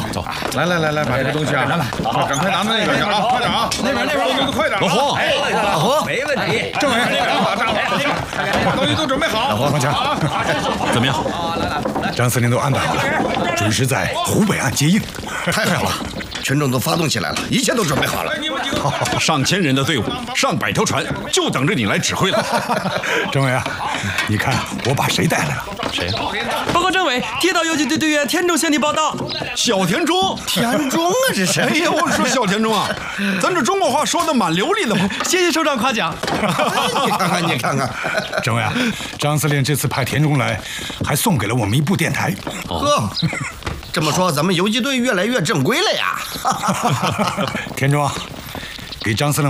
走， 来，把这个东西啊，赶快拿到那边去啊，快点啊，那边，动作快点。 老胡， 老胡，没问题。 政委，东西都准备好。 老胡，放枪。 怎么样？ 张司令都安排好了，准时在湖北岸接应。 太好了，群众都发动起来了，一切都准备好了。 上千人的队伍，上百条船，就等着你来指挥了。 政委啊，你看我把谁带来了？ 谁？ 报告政委，铁道游击队队员田中向你报道。 小田中， 田中啊，这是。 哎呀，我说小田中啊，咱这中国话说的蛮流利的嘛。 谢谢首长夸奖。 你看看， 政委啊，张司令这次派田中来，还送给了我们一部电台。 呵，这么说咱们游击队越来越正规了呀。 田中啊，给张司令